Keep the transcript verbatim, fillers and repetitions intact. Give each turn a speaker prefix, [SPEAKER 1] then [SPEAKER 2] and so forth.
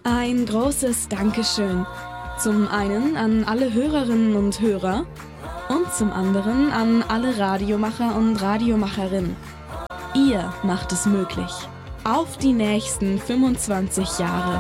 [SPEAKER 1] Ein großes Dankeschön. Zum einen an alle Hörerinnen und Hörer und zum anderen an alle Radiomacher und Radiomacherinnen. Ihr macht es möglich. Auf die nächsten fünfundzwanzig Jahre.